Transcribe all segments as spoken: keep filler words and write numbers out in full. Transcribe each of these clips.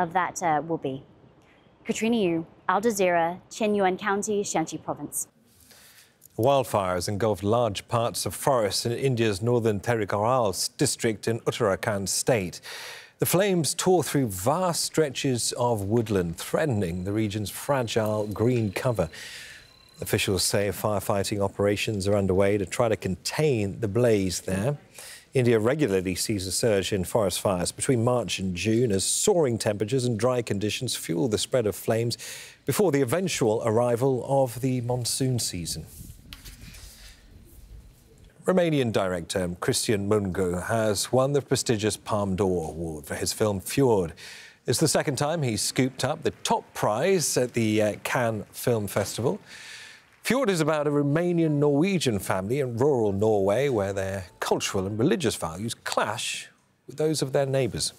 of that uh, will be. Katrina Yu, Al Jazeera, Qianyuan County, Shanxi Province. Wildfires engulfed large parts of forests in India's northern Terikaral district in Uttarakhand state. The flames tore through vast stretches of woodland, threatening the region's fragile green cover. Officials say firefighting operations are underway to try to contain the blaze there. India regularly sees a surge in forest fires between March and June as soaring temperatures and dry conditions fuel the spread of flames before the eventual arrival of the monsoon season. Romanian director Cristian Mungiu has won the prestigious Palme d'Or award for his film Fjord. It's the second time he's scooped up the top prize at the uh, Cannes Film Festival. Fjord is about a Romanian-Norwegian family in rural Norway where their cultural and religious values clash with those of their neighbours.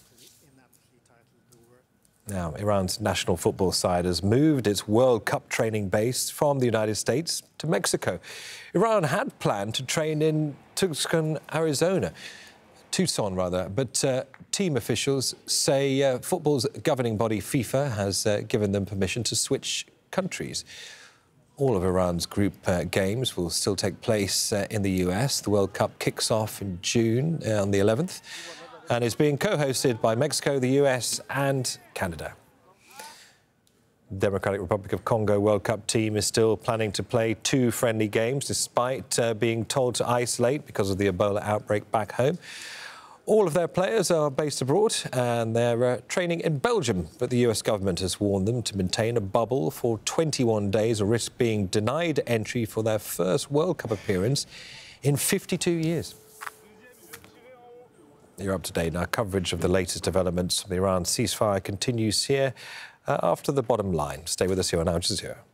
Now, Iran's national football side has moved its World Cup training base from the United States to Mexico. Iran had planned to train in Tucson, Arizona, Tucson rather, but uh, team officials say uh, football's governing body FIFA has uh, given them permission to switch countries. All of Iran's group uh, games will still take place uh, in the U S. The World Cup kicks off in June uh, on the eleventh. And is being co-hosted by Mexico, the U S and Canada. Democratic Republic of Congo World Cup team is still planning to play two friendly games despite uh, being told to isolate because of the Ebola outbreak back home. All of their players are based abroad and they're uh, training in Belgium, but the U S government has warned them to maintain a bubble for twenty-one days or risk being denied entry for their first World Cup appearance in fifty-two years. You're up to date now. Coverage of the latest developments from the Iran ceasefire continues here uh, after the bottom line. Stay with us here on Al Jazeera.